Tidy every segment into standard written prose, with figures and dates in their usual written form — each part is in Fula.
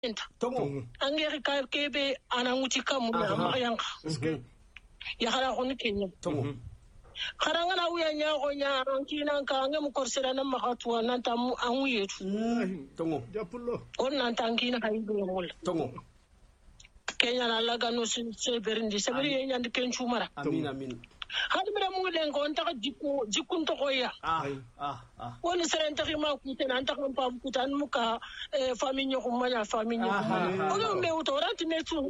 tongo angeri ka kebe ananguti kamu na yanka ya hala ko ni Kenya tongo karanga na uya nya ko nya kina ka ngam korsera na makatwa nan tam anwiye tongo japullo on nan tankina haydo mol tongo Kenya na laga no se berindi sabiri nya ndiken chumara amin hadi mira mu len ko ntaka jikun to koya woni seren taki ma ku ten anta ko pa ku tan muka famille ko manya famille ko o me uto ranti me tu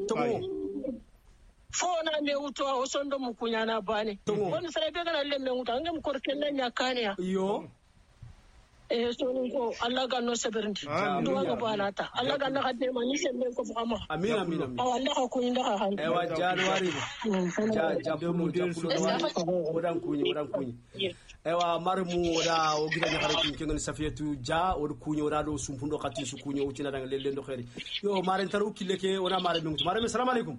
fona me uto o sondo mu kunya na bane woni sere be kana le me uto ngam ko ken nya kane ya yo so ko Allah ga no seberndi duwa ga banata Allah ga na hadde ma ni sembe ko fama amin awanda ko inda ka han ewa januari ja mu odan kunyi ewa marmu oda o gida nya xare kin safiyatu ja o kunyi oda do sumpundo khati su kunyi o tina dang le ndo xeri yo mare taru kileke ona mare nungu mare assalamu alaikum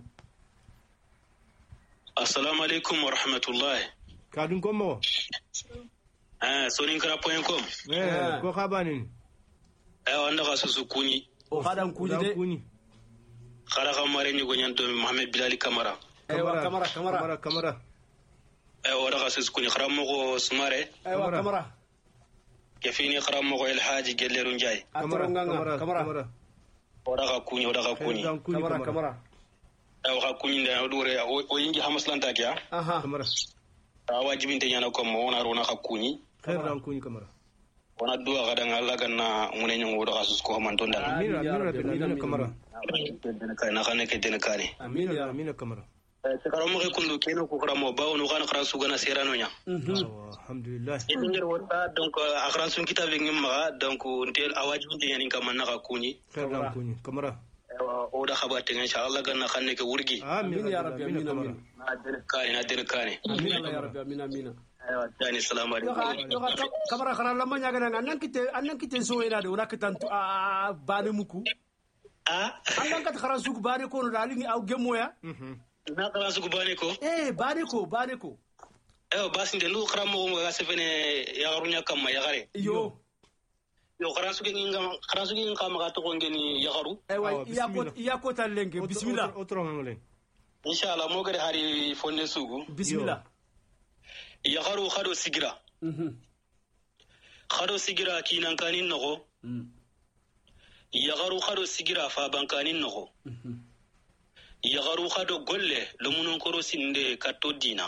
assalamu alaikum wa rahmatullahi kadun komo soninkara.com ko khabanin wanda ka su kunyi o khadan kunyi de khara kamare ni go nyanto Mohamed Bilali Kamara kamara wada ka su kunyi khara mo go sumare kamara yafini khara mo go El Haji Gelleru Njay kamara wada ka kunyi kamara ka kunyi da dore o yingi hamaslanta kya kamara wajibin te nyana ko mo wona rona ka kunyi khairan kunyi kamara wana duwa gadan Allah ganna mune nyango do kasus ko man tonda amin kamara na khane ke den kane amin kamara se karo mo kundu keno ko kramo bawo no kana khara sugana serano nya alhamdulillah ngir wota donc akhran sun kitabe ngimma donc ntel awajibin te nyani kam na ka kunyi khairan kunyi kamara o da khabate insha Allah ganna khane ke wurgi amin ya rabbi amin na den kane amin ya rabbi amin yani assalamu alaikum kamara khara lamma nyaga nan annan kite so ina de wala kitantu bane muku annan kat khara suku bane ko no dali aw gemoya na khara suku bane ko bane ko basinde lu khara mo ga sefene ya garunya kam ya gare yo khara suku ngi kam ga to ngeni ya garu iya ko talenge bismillah otro ngole inshallah mo gade hari fonde sugu bismillah ya garu khado sigira kinan kanin nogo ya garu khado sigira fa bankanin nogo ya garu khado golle lumunon koro sinde katto dina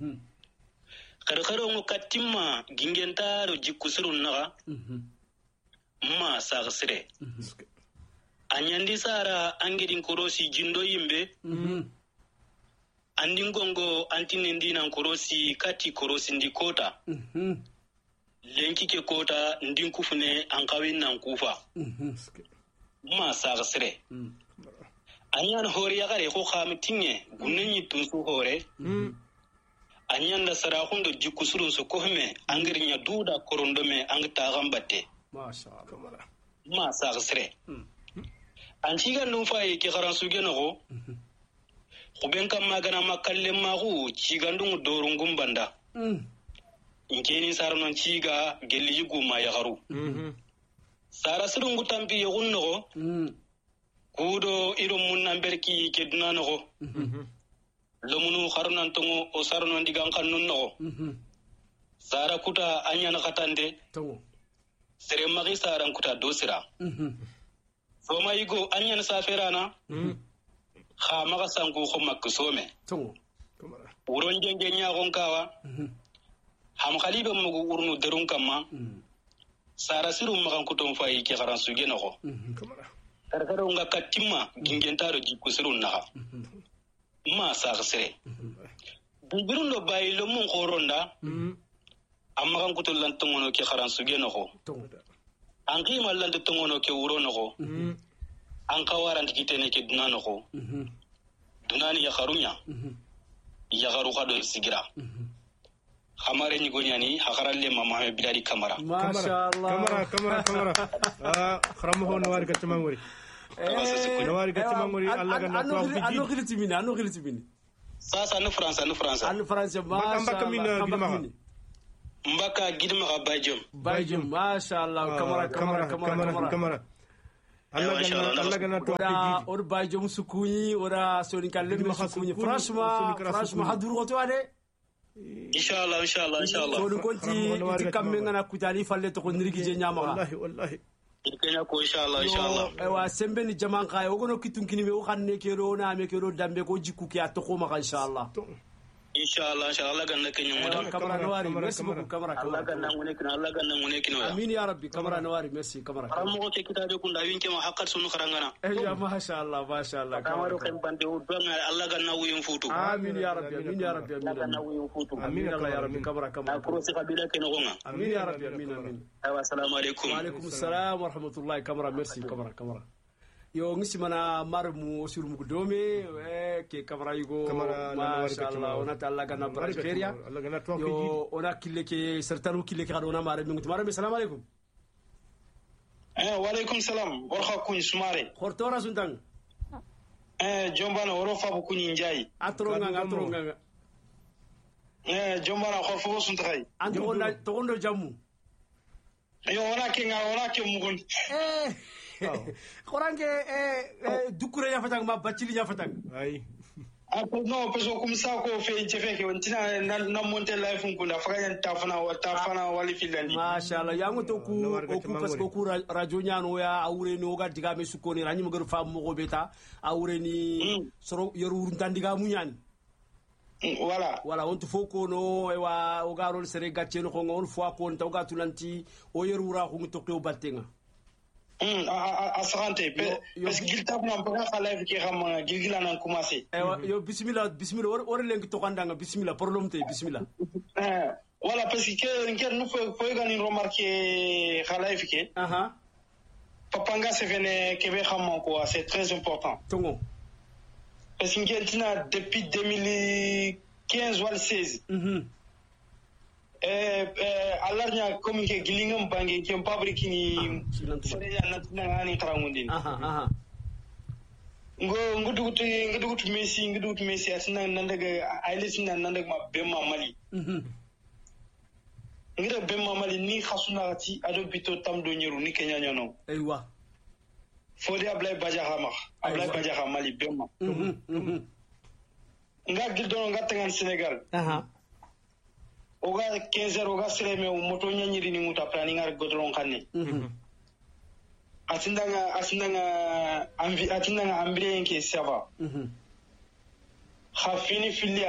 kharo ngo katimma gingenta ro jikkusirun naga ma sagsire anyandi sara angedin korosi jindo yimbe andin gongo antinen dinan korosi kati korosi ndi kota lenki ke kota ndin kufune an kawin nan kufa ma sagsire anyan hore ya gare ko khamitinye gunni tunsu hore anyan da sarahundo jikusurun su kohme angirinya duda korondo me angta gambatte masha Allah ma sagsire an ciga nufa yake karansu genago kuben kan magana makalle magu cigandun dorungun banda inkeni sarnon ciga gelli yugu ma ya garu sara sirun gutambi yugunno kudo irum munnan berki keduna no lomunu kharunan tongo o sarnon digan kannun no sara kuta anyana katande tongo sere magi saran kuta dosira so mayigo anyana saferana ha maga sangu ko maksome tongo uron jenge nyagon kawa ham khalibe mugu urnu derun kamma sara sirum magan kuton fayi ke garan suge nako karkaro nga katimma gingentaro jikku sirun naha ma sagsire birun do bayilo mun khoronda amma kan kutul lan tongono ke garan suge nako an qima lan tongono ke uro nako an kawaran tikitene ke dunano ko dunani ya kharunya ya garu khado sigira khamare ni gonyani hakaralle Mohamed Bilali Kamara mashallah kamara kharamu ho nawari katamangori Allah ganna to ano khilitimini sasa no France mashallah mbaka gidma ga bajum mashallah kamara Allah gana to ora or bay jom sukuni ora soni kalle me sukuni franchement haduru ko to ade inshallah so konti kamme ngana kutali falle to ko nirigi je nyama wallahi kenya ko inshallah wa sembe ni jaman kay ogono kitunkini me o xanne kero na me kero dambe ko jikku ki atoko ma inshallah inshallah ganna kenya mo kamara nawari merci beaucoup kamara Allah ganna ngune kino amin ya rabbi kamara nawari merci kamara mo te kitabe kun da winke ma hakkat sunu karangana ya mashallah kamaro kan bande o don Allah ganna wuyum futu amin ya rabbi Allah ganna wuyum futu amin ya rabbi kamara ko se kabila keno gonga amin ya rabbi amin assalamu alaikum wa alaikum assalam wa rahmatullahi kamara merci kamara yo ngisi mana marmu surum gudome ke kamara yugo mashallah ona talla gana brajeria yo ona kille ke certainu kille ke adona mare mi ngutmara assalamu alaikum wa alaikum salam warha kun sumare hortora suntang jombana woro fabu kun njay atronga jombana khorfo suntai anto ona tondo jammu yo ona ke mugun korange dukure ya fatang ma bacili ya fatang ay no peso comme ça ko fe chefe ke wantina na monte life ko la fanya tafana wali filandi mashallah yango to ku parce que ku radio nyano ya awre no ga diga me sukoni ranyi mo gar fam mo ko beta awre ni soro yoru ndandiga munyani voilà on to foko no wa o garol sere gatche no ko on fois ko on tawga tulanti o yoru ra ko to ko batenga asante parce que giltab nam ba xala fi xam gilgila nan commencer yo bismillah war len to kandanga bismillah problème te bismillah voilà parce que ngeen nu fo gani remarquer xala fi ke papanga se vene ke be xam ko c'est très important tongo parce que ngeen tina depuis 2015 wala 16 alarnya communiqué gilingam bangi kem fabrique ni sereya natnangani karangundin ngudugut Messi asina nandaga ailisina nandaga ma bemma mali ngira bemma mali ni khasuna ati ado bito tam do nyiru ni kenya nyono aywa fodi ablay bajaha mali bemma nga gildo nga tangan Sénégal oga 15 oga sireme moto nyanyiri ni muta planning ar godron kanne atinanga ambire enke sava khafini fili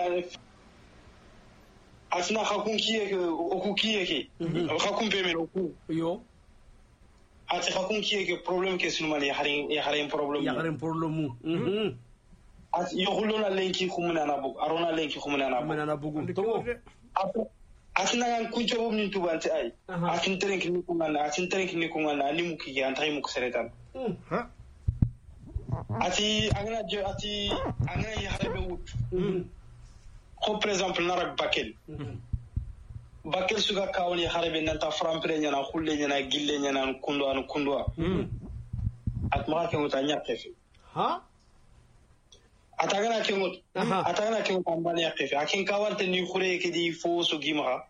atina khakunkiye ke okukiye ke khakumpe men oku yo ati khakunkiye ke problem ke sunmali harin problem ati yokhulona lenki khumuna na bug arona lenki khumuna na bug to asina kuncho bum ni tubante ay asin trenki ni kungana ni muki ya antay muk seretan ati angana yahabe wut ko par exemple narak bakel suga kawni harbe nanta frampre nyana khulle nyana gille nyana kundwa at ma ke muta nyaqefi atagana ke mut ambani yaqefi akin kawante ni khure ke di fo so gima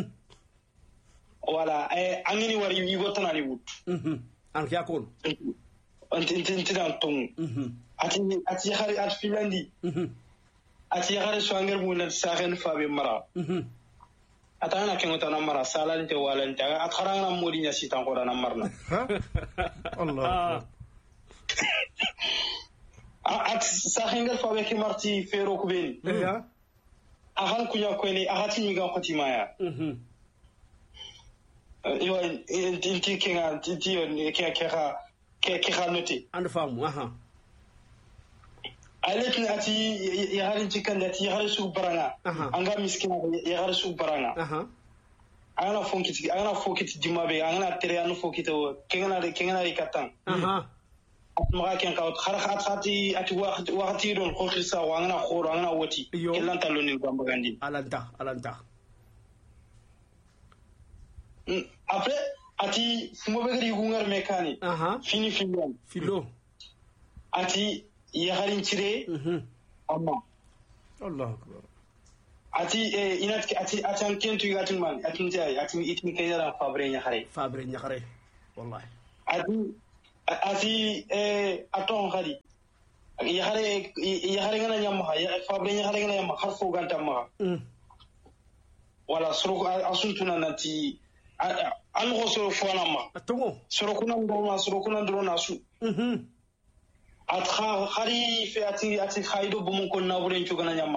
wala angini wari wigo tanani wut an kya kon antin ton ati khari at filandi ati khari swanger mu na sahen fabe mara atagana ke mutana mara salante walante at kharanga modi nya sitan ko dana marna Allah at sahengal fabe ke marti fero ko ben ahan kunya ko ni ahati ni ga khotimaya yo inti kenga titi on ke noti and famu aletni ati yaharin cikanda ati yahar su baranga anga miskina yahar su baranga ana fokiti dimabe ana tere anu fokito kengana ikatan atmaga ken kawt khati ati waqti don ko khisa wangana khoro angana woti kelan taloni gambagandi alanta après ati mobegri gungar mekani filo ati yaharin cire amma Allah akbar ati ati an kentu yatin man atin jay atin itin kayara fabre nyahare wallahi ati aton khadi yahare ngana nyamma ya fabre yahare ngana nyamma harfo ganta ma wala soro asuntuna nanti an go soro fona ma atongo soro kuna ndona su at khari fi ati khaido bumun kon na buren chugana nyamma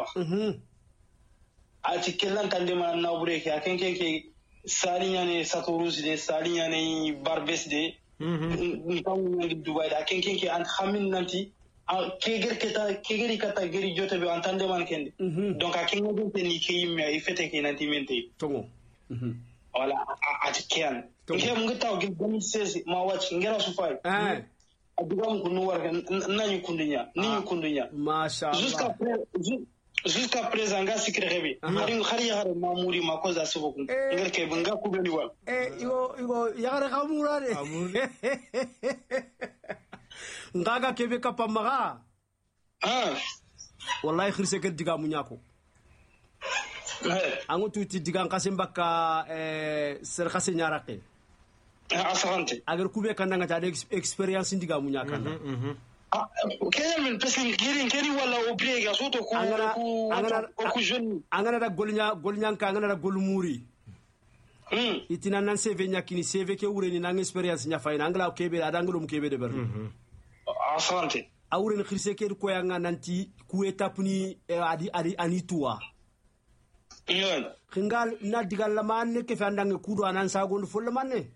ati kellan tande ma na bure ke akenke salinya ne satorus de salinya ne barbes de Dubai da kenke an khamin nanti kegeri kata geri jote be antande man kende donc a kengo de ni ke yimme ay fete ke nanti mente tongo wala ati kian ke mu ngata ge 2016 ma wacc ngera su fay adugam ko no war nañu kundunya masha Allah jusqu'à présent nga sikirebe khari yahare mamuri makoza siboku ngerke bunga kubeni wa igo yahare khamurare ngaga kebe kapamaga wallahi khirse ke diga munyako angu tuti diga nkasembaka ser khase nyarake asante agar kube kananga ta experience diga munyaka kenya men pesin giri wala obliga soto ko jeune angana da golnya ka angana da golmuri itina nan CV nyakini CV ke ureni nan experience nya fayna angala kebe adangulum kebe de berni asante awren khirse ke ko yanga nanti ku étape ni adi ani tuwa khingal na digal la manne ke fandange kudo anan sagondo fol manne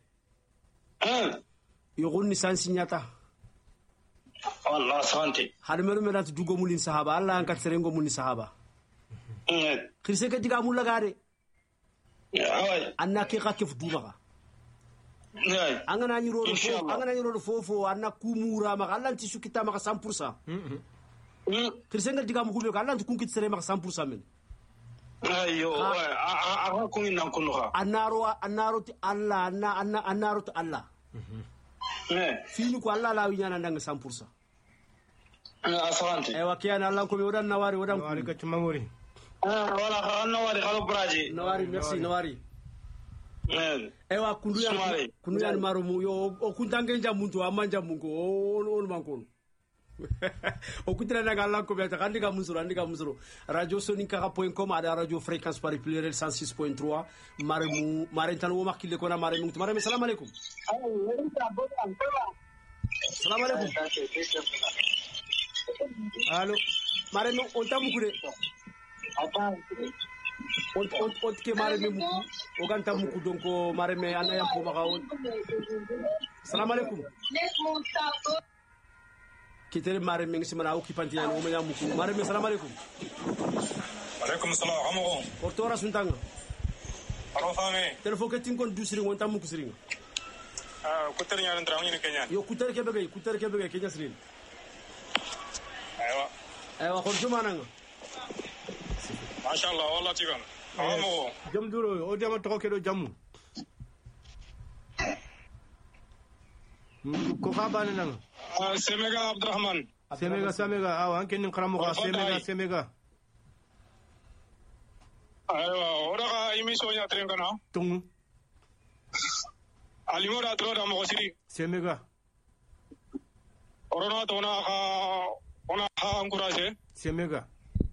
yogonni sansinyata Allah asante hadmeru medat dugo mulin sahaba Allah an katserengo mulin sahaba khirse ke diga mulla gade anna ke khakef dumaga angana nyiro fofo anna kumura ma Allah ti sukita ma 100% khirse ngal diga mu kubyo Allah ti kunkit sere ma 100% men ayo a ko ngi nan ko no annaro ti Allah annaro ti Allah fini ko Allah la winyana ndanga 100% asante wakiana Allah ko mi wadan nawari ka tumangori wala nawari khalo braji nawari merci nawari kundu yan maro mu yo o kuntange jamuntu amanja mungo on mankon o kutira na Allah ko beta andika musuro radio soninka.com ada radio fréquence par pluriel 106.3 mare tan wo makile ko na mare mu mare assalamu alaikum assalamu alaikum allo mare no on tamu kude on ke mare me mu o ganta mu donc mare me anayam ko maka on assalamu alaikum kitere mare me ngi mana o kipantina no me yamu ko mare me assalamu alaikum alaikum salam amoko o tora suntanga aro fami telefon ke tin kon dusiri on tamu kusiringa kutere nyaran trawo ni Kenya yo kutere ke bege Kenya sirin aywa kon jumananga mashallah walla tigan amoko jam duro o dema to ke do jamu ko khabane nang semega Abdurrahman semega awa anke nin karamu ka semega aywa ora ka emission ya tren kana tungu alimora droda mo siri semega orona to ona ha encourager semega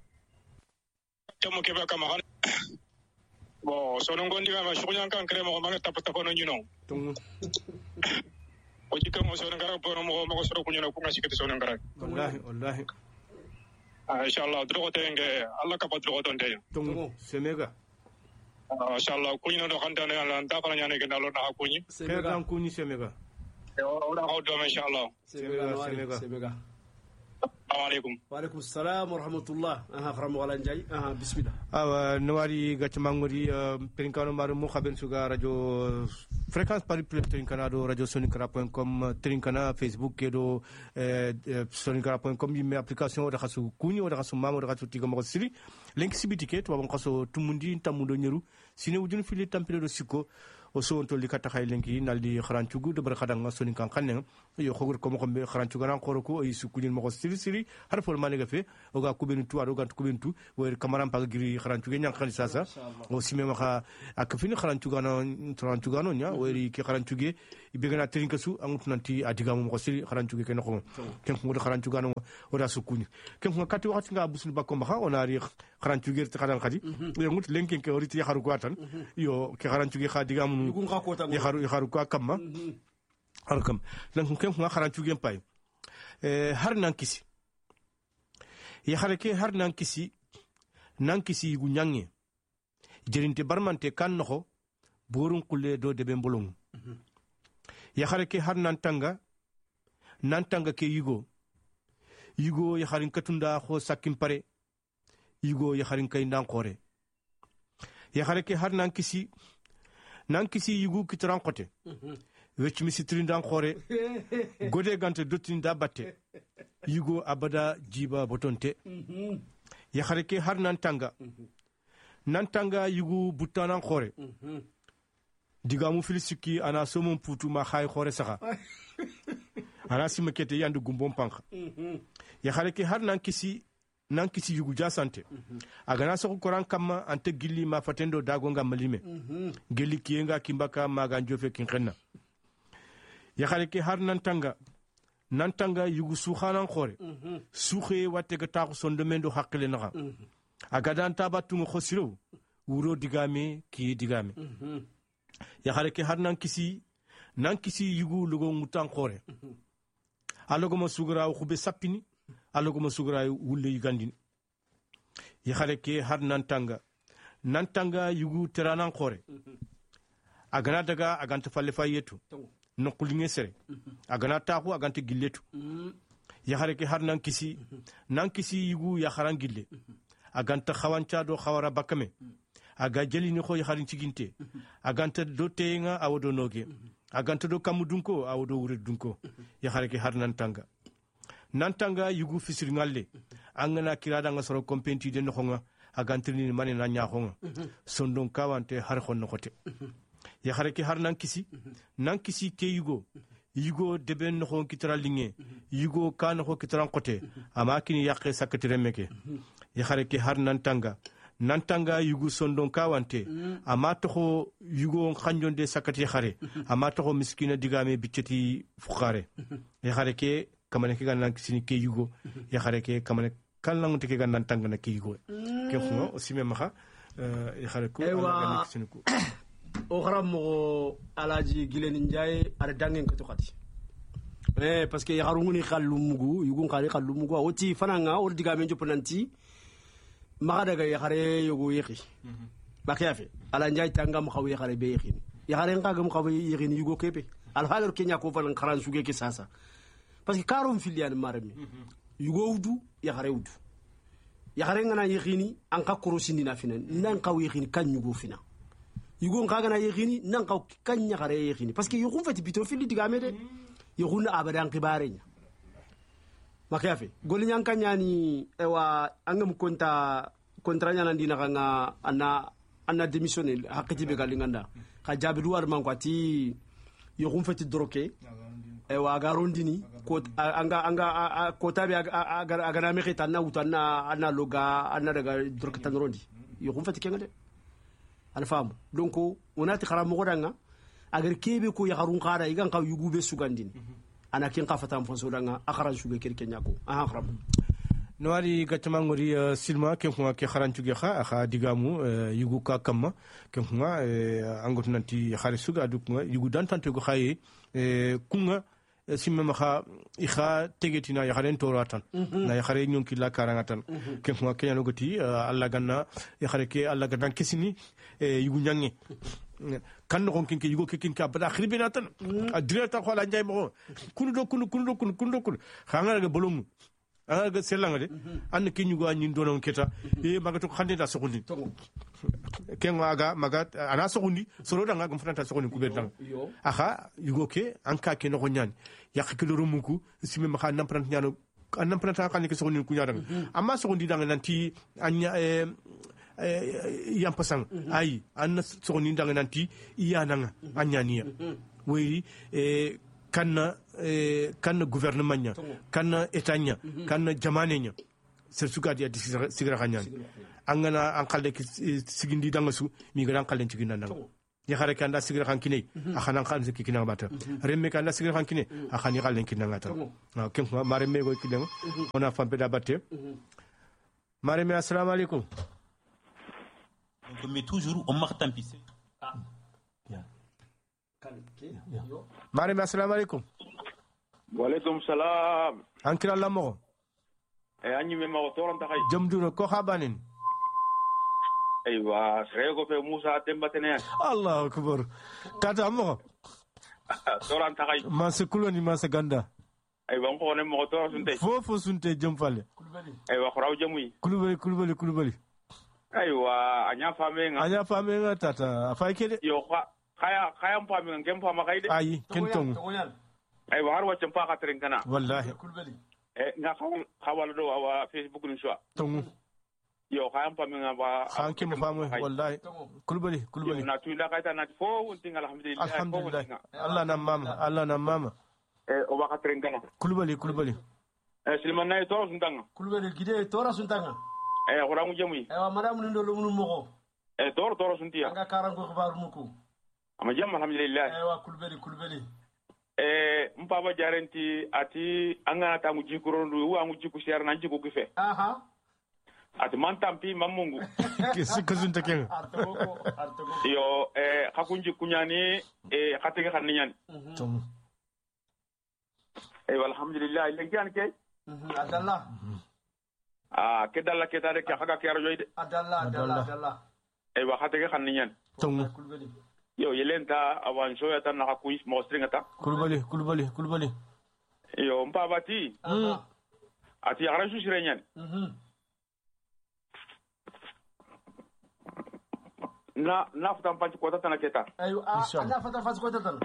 tamo keba kama han bo sono ngondi ma shukunyan kan kremo ko manga tapata ko no nyino tungu o jikka mo sono ngara bono mo soro ko nyino ko ngasi kete sono ngara wallahi inshallah drogo tenge alla ka patro to ndey tungu semega inshallah ko nyino do khandane ala nda fala nyane ke dalo na hakunyi semega kunyi semega ora ko do inshallah semega alaikum wa alaikum assalam wa rahmatullah kharamu wala njay bismillah awa nawari gatmangori perinkano maru mo khaben suga radio fréquence par perinkana do radio sonikara.com perinkana facebook kedo sonikara.com yimme application da khasu kuni da khasu mamo da khasu tigo mo siri link sibitike to bon khaso tumundi tamudo nyeru sine wujun fili tampere do siko o so on to likata khay lenki naldi kharanchugu de bar khadanga soninkan khanen yo khogor ko mo be kharanchugu ran khoroko ay sukunin mo siri har fol maniga fe o ga kubenu tu ado ga kubenu wer kamaram pa giri kharanchugu nyang khali sasa o sime ma kha ak fini kharanchugu no nya weri ki kharanchugu ibegana trinka su angutu nanti adiga mo xosiri xarancu ke no ko ken ko do xarancu gano oda sukuni ken ko kati waxati nga busul bakko ma on ari xarancu gir ti xadal xadi yo ngut lenken ke oriti xaru ko atan yo ke xarancu gi xadiga mu xaru ko kamma arkam lan ken ko xarancu gem pay har nan kisi ya xareke har nan kisi gu nyange jerinte barmante kan no borun kulle do de ben bolong ya xareke har nan tanga ke yugo ya xarin katunda xo sakim pare yugo ya xarin kay ndan xore ya xareke har nan kisi yugo kitran qote wecc mi sitrin dan xore gode gante dotin da batte yugo abada jiba botonte ya xareke har nan tanga yugo butanan xore digamu filisiki ana somon putu ma xay xore saxa ana simakete yandu gumbom panka ya xareke har nan kisi yugo jasante agana so koran kamma ante gilli ma fatendo dagonga malime gelli kiyenga kimbaka maga njofe kinxenna ya xareke har nan tanga yugo suxanan xore suxe watte ga taxu sondomendo xaqile naxa agadan tabatungo xosiro wuro digame ki digame ya xareke har nan kisi yugo logo mutan xore alogo ma sugara xube sapini alogo ma sugara wulle yugandini ya xareke har nan tanga yugo teranan xore agana daga aganta falle fayetu nokulinge sere agana taxu aganta gilletu ya xareke har nan kisi yugo ya xaran gille aganta xawanca do xawara bakame aga jelini xo yaxarin ciginte aganta do teyenga awodo noge aganta do kamu dunko awodo wure dunko yaxareke har nan tanga yugu fisir ngalle angana kirada nga soro kompenti de noxonga agantrini mane na ñaxonga sondon kawante har xon noxote yaxareke har nan kisi ke yugo deben noxon kitara linge yugo ka noxo kitaran qote ama kini yaqe sakati remeke yaxareke har nan tanga yugo sondon kawante ama toxo yugo xanjonde sakati xare ama toxo miskina digame bicceti fuxare yaxareke kamane ke gannan kisini ke yugo yaxareke kamane kallangunte ke gannan tanga na ke yugo ke xunga o sime maxa yaxareko ala kisini ko o xaramoxo alaji Guileni Ndiaye ada dangen katu xati parce que yaxarunguni xallumugu yugun xari xallumugu a woti fananga o digame joponanti maxa daga yaxare yogo yexi bakiya fe ala Ndiaye tangam xaw yaxare be yexini yaxare ngagam xaw yexini yugo kepe alfagar kenya ko falan xaran suge ke sasa parce que karom filian marami yugo wudu yaxare wudu yaxare ngana yexini an ka korosindi na finan nan xaw yexini kan yugo fina yugo ngaga na yexini nan xaw kan yaxare yexini parce que yugo fati bito fili digame de yugo na abadan xibarenya makafe golinyan kanyani ewa angam kontranya nandina kanga ana démissionner hakiti be galinganda ka jabiru war man kwati yokum feti droke ewa garondini ko anga kota be agana me khita na utana ana loga ana daga droke tan rondi yokum feti kenga de alfamu donc onati kharam mo danga agar kebe ko yaharun khara igan ka yugube sugandini ana kin qafatan fonsodanga akhara shuge kirkenya ko akhram noari gatmangori silma ken ko ke kharancu ge kha digamu yugu ka kamma ken ko angot nanti khari suga dukuma yugu dantante go khaye kunga simma ma kha ikha tegetina ya kharen toratan na ya khare nyonki la karangatan ken ko kenya no goti alla ganna ya khare ke alla ganna kesini yugu nyangi kan no konkin ke yugo ke kin ka bada khiribina tan directeur ko la Ndiaye mo kunu do kunu khanga ga bolum aga selanga de an ke nyugo an ndono keta maga to khande da sokundi ken maga ana sokundi soro da ngam fanta sokundi ku bedang aha yugo ke an ka ke no nyani yakki lo rumuku simi ma kha namprant nyano an namprant kan ke sokundi ku nyada amma sokundi da nanti anya yampasang ay an sogoni ndanga nanti iyananga anyania oui kanna gouvernement nya kanna état nya kanna jamane nya ser sugadi adi sigra khanyani angana an khalde sigindi danga su mi gran khalen cigina nang ya khare kan da sigira kan kine akhanan kan ziki kina bata remme kan da sigira kan kine akhani galen kina ngata ken ko mare me go kile ona fampe da batte mare me assalamu alaikum mais toujours on marque tant pis mare me assalamu alaikum wa alaikum salam ankira lamo anyi me ma otoran ta kay jamduro ko khabanin aywa srego pe Musa tembatene Allahu akbar kata mo toran ta kay ma se kuloni ma se ganda aywa ko ne mo toran sunte fofo sunte jomfale aywa khraw jamuy kulubali aywa anya famenga tata afay kede yo khaya famenga ngem fama kayde ayi kenton aywa har wacce fa katren kana wallahi nga khawal do wa Facebook ni swa tongu yo khayam famenga ba khanki mo famu wallahi kulubali na tuila kayta na fo wonti alhamdulillah Allah na mama o ba katren kana kulubali silman nay to suntanga kulubali gide tora suntanga khorangu jamuy madam ndo lo munu moko toro suntiya anga karango xabar muku ama jam alhamdulillah kulubali mpaba jarenti ati angana tangu jikuro ndu wangu jiku share na jiku kife ati mantampi mamungu kazunta kenga yo hakunji kunyani khatege khannyani alhamdulillah legian ke adalla kedalla ketare ke haga ke rajoyde adalla wa khatege khannyani yo yelenta awan shoya tan na kuis mo stringata kulubali yo mpabati ati arashu sirenyan na futan panci kota tan keta ayo na futan panci kota tan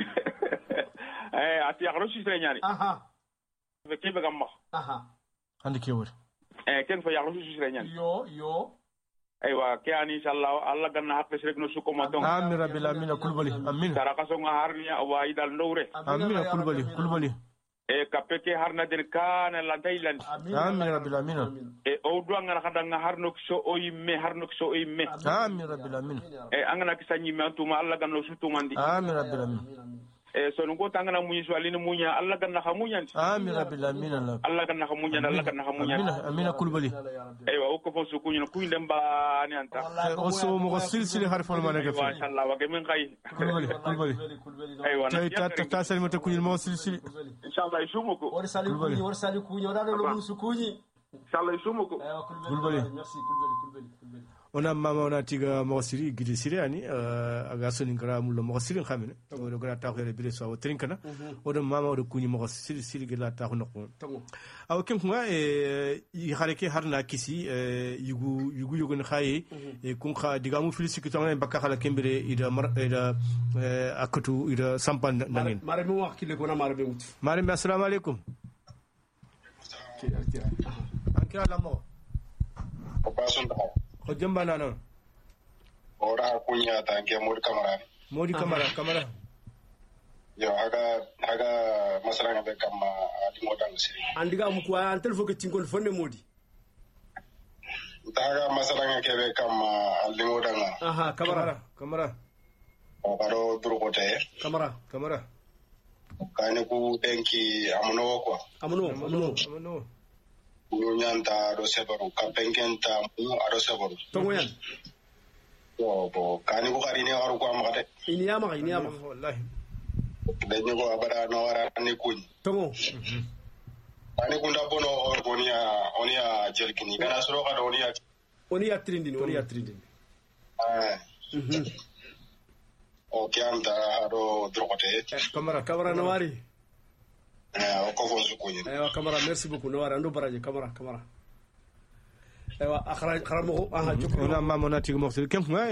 ati arashu sirenyan be gamma andi kewor ken fa arashu sirenyan yo aywa ke ani inshallah Allah ganna hakke rek no suko ma don amin rabbil alamin kulubali amin tara kaso nga harnya wa idal ndowre amin kulubali kapeke harna den kana la daylan amin rabbil alamin o do nga khada nga harno so o yimme amin rabbil alamin angana kisanyi me antuma Allah ganno sutu mandi amin rabbil alamin so ngo tangana munyi so alini munya Allah ganna khamunya amin rabbil alamin Allah ganna khamunya amin kulubali aywa o ko fon su kunya kuinde mba ni anta o so mo silsile harfol manaka fi inshallah wa gemen kay kulubali aywa ta sali mata kunya mo silsile inshallah isumuko wor sali kunya dalo lo musu kunyi inshallah isumuko kulubali merci kulubali ona mama ona tiga mawsiri gidi siri ani aga sonin kara mulo mawsiri khamene o do gara ta khere bire so trinkana o do mama o do kunyi mawsiri siri gila ta khono ko aw kem kuma yi khareke harna kisi yugu ni khaye kun kha diga mu filisi kitan bakka khala kembere ida akatu ida sampan nangen mare mu wax kile ko na mare mu mare assalamu alaikum ankira lamo ko basun da ko jamba nana ora kunya tanke modi kamara yo aga masala be kama adimo dang siri andiga mu ko an telfo ke tinkol fonne modi daga masala ke be kama adimo dang kamara o baro durugote kamara kane ku denki amuno ko amuno nyanta do sebaru kapenkenta mu ado sebaru tongoyan bo kani ko kari ne waru ko amade ini yama wallahi denni ko abada no wara ni kun tongo ani kunda bono onia jelkini kana soro ka onia trindini o kiamta ado drogote kamara nawari o ko fon sukunyi kamara merci beaucoup nawari ando baraje kamara ewa akharamo jokko ona mamona tig mo sil kem nga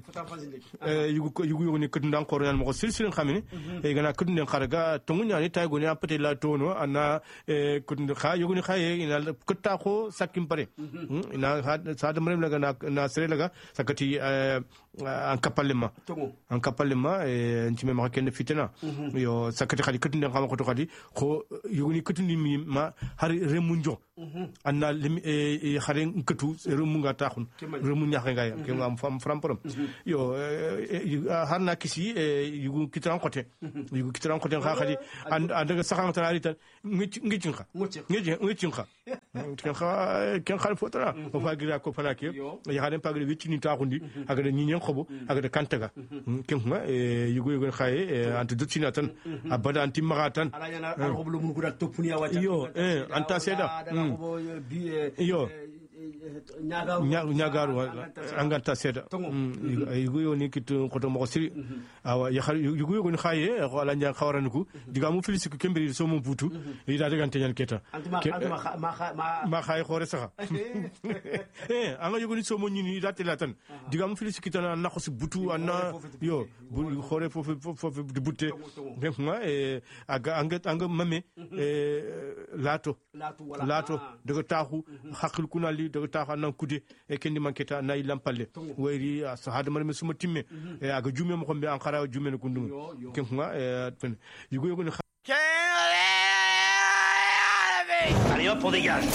yugu ni kudun encore yan mo sil khamini gana kudun kharga tongunya ni tay goni apete la tono ana kudun kha yugu ni khaye ina kutta ko sakim pare ina sa de mrem laga na sere laga sakati an kapalema ntime ma ken fitena yo sakati khadi kudun khama ko to khadi ko yugu ni kudun mi ma hari remunjo anna xare nkatu remu nga taxun remu ñaxe nga yam ke ngam fam framprom yo harna kisi yugu kitran côté xa xadi and saxan tanari tan ngicin xa ken xal fotara o fagira ko fanake ya xaren pagri wicini taxundi aga de ñi xobo aga de kantaga ken nga yugu xaye ante dutsina tan abada anti magatan ala roblo mun kuda topuni ya wata yo anta seda yo ñagaru anganta seda yugo ni kitu koto mo siri awa ya yugo ni khaye ko ala nya khawraniku diga mu filisi ko kembiri so mo butu ida daga tanyan keta ma khaye khore saxa anga yugo ni so mo nyini ida telatan diga mu filisi kitana na khosi butu anna yo bu khore fofu de butte ngma anga mame lato daga taxu hakil kunali daga taxa nan kude e kendi manketa nay lampalle wayri sahada man suma timme e aga jume mo xombe an khara jume no kundum kenga yugo ni allez hop on dégage.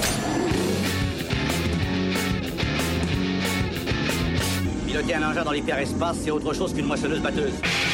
Piloter un engin dans l'hyperespace c'est autre chose qu'une moissonneuse batteuse.